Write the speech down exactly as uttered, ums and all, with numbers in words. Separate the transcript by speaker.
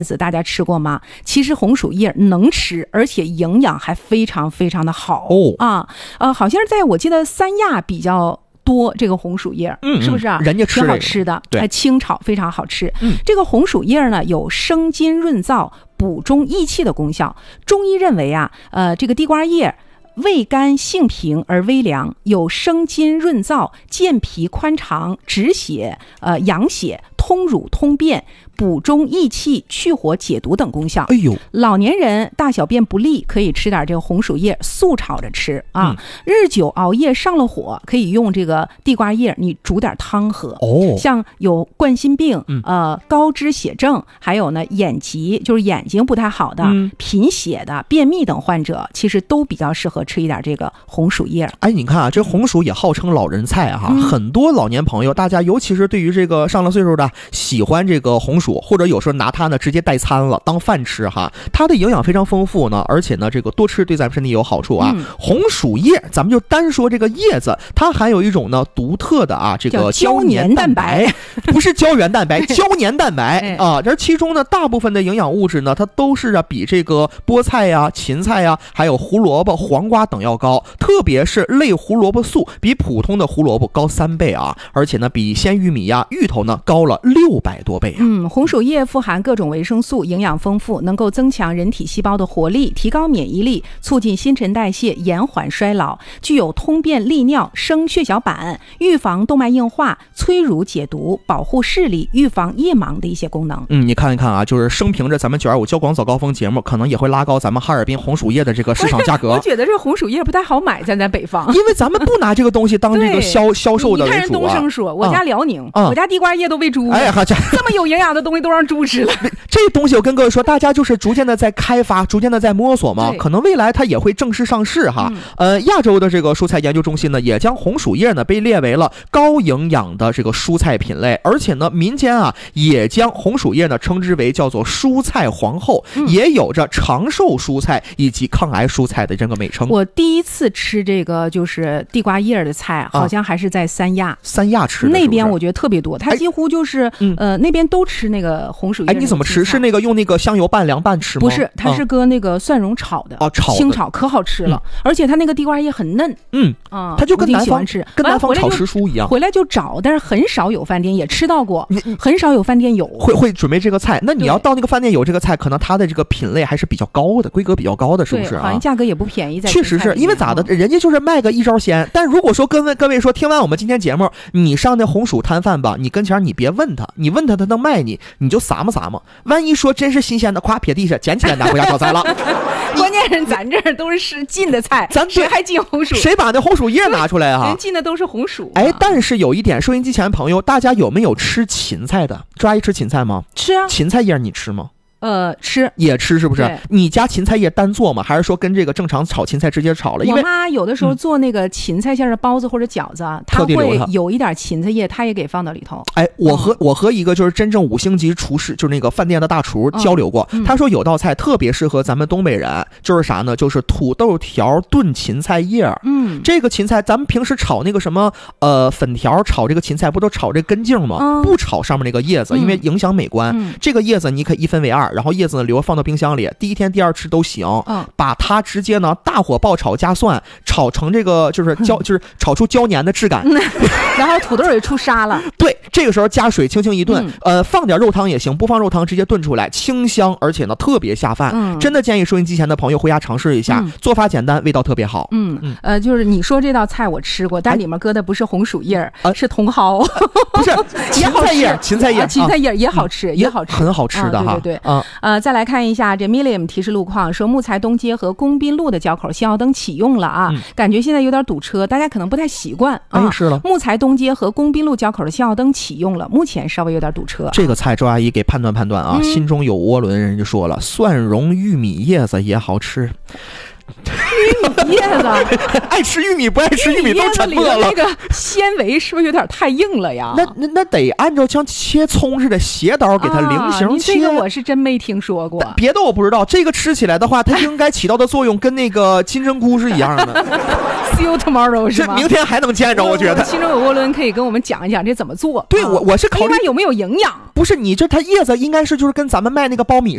Speaker 1: 子大家吃过吗？其实红薯叶能吃，而且营养还非常非常的好哦啊，呃，好像是在我记得三亚比较多这个红薯叶，嗯，是不是啊？
Speaker 2: 人家吃、这个、
Speaker 1: 挺好吃的，
Speaker 2: 对，
Speaker 1: 清炒非常好吃。
Speaker 2: 嗯，
Speaker 1: 这个红薯叶呢有生津润燥、补中益气的功效。中医认为啊，呃，这个地瓜叶味甘性平而微凉，有生津润燥、健脾宽肠、止血、呃养血、通乳通便、补中益气、去火解毒等功效。
Speaker 2: 哎呦，
Speaker 1: 老年人大小便不利，可以吃点这个红薯叶素炒着吃啊。嗯、日久熬夜上了火，可以用这个地瓜叶你煮点汤喝。哦，像有冠心病、呃高脂血症，还有呢眼疾，就是眼睛不太好的、嗯、贫血的、便秘等患者，其实都比较适合吃一点这个红薯叶。
Speaker 2: 哎，你看啊，这红薯也号称老人菜哈、啊嗯，很多老年朋友，大家尤其是对于这个上了岁数的，喜欢这个红薯，或者有时候拿它呢直接代餐了，当饭吃哈。它的营养非常丰富呢，而且呢这个多吃对咱们身体有好处啊。嗯、红薯叶，咱们就单说这个叶子，它含有一种呢独特的啊这个胶粘蛋白，不是胶原蛋白，胶粘蛋白啊。而其中呢大部分的营养物质呢，它都是啊比这个菠菜呀、芹菜呀，还有胡萝卜、黄瓜等要高，特别是类胡萝卜素比普通的胡萝卜高三倍啊，而且呢比鲜玉米呀、芋头呢高了六百多倍啊。
Speaker 1: 嗯，红薯叶富含各种维生素，营养丰富，能够增强人体细胞的活力，提高免疫力，促进新陈代谢，延缓衰老，具有通便利尿、升血小板、预防动脉硬化、催乳解毒、保护视力、预防夜盲的一些功能。
Speaker 2: 嗯，你看一看啊，就是生凭着咱们九二五交广早高峰节目，可能也会拉高咱们哈尔滨红薯叶的这个市场价格。
Speaker 1: 我觉得这个红薯叶不太好买，在咱北方，
Speaker 2: 因为咱们不拿这个东西当这个销销售的为主啊。
Speaker 1: 你看人东升说，我家辽宁、
Speaker 2: 嗯，
Speaker 1: 我家地瓜叶都喂猪，
Speaker 2: 哎呀，这
Speaker 1: 这么有营养的东西都让猪吃了。
Speaker 2: 这东西我跟各位说，大家就是逐渐的在开发，逐渐的在摸索嘛，可能未来它也会正式上市哈。嗯、呃，亚洲的这个蔬菜研究中心呢，也将红薯叶呢被列为了高营养的这个蔬菜品类，而且呢，民间啊也将红薯叶呢称之为叫做蔬菜皇后，嗯、也有着长寿蔬菜以及抗癌蔬菜的这个美称。
Speaker 1: 我第一次吃这个就是地瓜叶的菜，好像还是在三亚，啊、
Speaker 2: 三亚吃的
Speaker 1: 那边我觉得特别多，它几乎就是、哎、呃那边都吃那个红薯叶。
Speaker 2: 哎，你怎么吃？是那个用那个香油拌凉拌吃吗？
Speaker 1: 不是，它是搁那个蒜蓉炒的，
Speaker 2: 哦、嗯，炒
Speaker 1: 清炒可好吃了、嗯，而且它那个地瓜叶很嫩，
Speaker 2: 嗯
Speaker 1: 啊、嗯，
Speaker 2: 它就跟南方
Speaker 1: 吃，
Speaker 2: 跟南方炒时蔬一样。
Speaker 1: 回来就找，但是很少有饭店也吃到过，很少有饭店有
Speaker 2: 会会准备这个菜。那你要到那个饭店有这个菜，可能它的这个品类还是比较高的，规格比较高的，是不是啊？
Speaker 1: 好像价格也不便宜在。
Speaker 2: 确实是因为咋的，人家就是卖个一招鲜。但如果说跟各位说，听完我们今天节目，你上那红薯摊贩吧，你跟前你别问他，你问他他能卖你，你就撒么撒么。万一说真是新鲜的，咵撇地下捡起来拿回家炒菜了。
Speaker 1: 关键是咱这儿都是进的菜，
Speaker 2: 咱
Speaker 1: 谁还进红薯？
Speaker 2: 谁把那红薯叶拿出来啊？
Speaker 1: 人进的都是红薯、啊。
Speaker 2: 哎，但是有一点，收音机前的朋友，大家有没有吃芹菜的？这阿姨吃芹菜吗？
Speaker 1: 吃啊。
Speaker 2: 芹菜叶你吃吗？
Speaker 1: 呃，吃
Speaker 2: 也吃是不是？你家芹菜叶单做吗？还是说跟这个正常炒芹菜直接炒了？因为
Speaker 1: 我妈有的时候做那个芹菜馅的包子或者饺子，嗯、她会有一点芹菜叶，她也给放到里头。
Speaker 2: 哎，我和、嗯、我和一个就是真正五星级厨师，就是那个饭店的大厨交流过，嗯、他说有道菜特别适合咱们东北人，就是啥呢？就是土豆条炖芹菜叶。嗯，这个芹菜咱们平时炒那个什么呃粉条，炒这个芹菜不都炒这根茎吗？嗯、不炒上面那个叶子，因为影响美观。嗯、这个叶子你可以一分为二。然后叶子呢留放到冰箱里，第一天第二吃都行。嗯，把它直接呢大火爆炒加蒜，炒成这个就是胶、嗯、就是炒出胶粘的质感，
Speaker 1: 然后土豆也出沙了。
Speaker 2: 对，这个时候加水轻轻一炖，嗯、呃放点肉汤也行，不放肉汤直接炖出来，清香，而且呢特别下饭。嗯，真的建议收音机前的朋友回家尝试一下，嗯、做法简单，味道特别好。
Speaker 1: 嗯嗯，呃就是你说这道菜我吃过，但里面搁的不是红薯叶，啊、是茼蒿，
Speaker 2: 不是芹菜叶，芹菜叶，
Speaker 1: 芹菜叶也好吃，也好吃，
Speaker 2: 很好吃的哈。
Speaker 1: 对对对，啊呃。再来看一下这 Milliam 提示路况，说木材东街和工滨路的交口信号灯启用了啊、嗯，感觉现在有点堵车，大家可能不太习惯啊。
Speaker 2: 哎，是了，
Speaker 1: 木材东街和工滨路交口的信号灯启用了，目前稍微有点堵车。
Speaker 2: 这个菜周阿姨给判断判断啊，嗯、心中有涡轮，人就说了，蒜蓉玉米叶子也好吃。
Speaker 1: 玉米叶子，
Speaker 2: 爱吃玉米不爱吃玉米都沉默了。
Speaker 1: 那个纤维是不是有点太硬了呀？
Speaker 2: 那那那得按照像切葱似的斜刀给它菱形切。
Speaker 1: 啊、这个我是真没听说过。
Speaker 2: 别的我不知道，这个吃起来的话，它应该起到的作用跟那个金针菇是一样的。
Speaker 1: See you tomorrow 是吗？
Speaker 2: 这明天还能见着，我觉得。
Speaker 1: 清蒸有涡轮可以跟我们讲一讲这怎么做？
Speaker 2: 对，我我是考虑
Speaker 1: 有没有营养？
Speaker 2: 不是你这它叶子应该是就是跟咱们卖那个苞米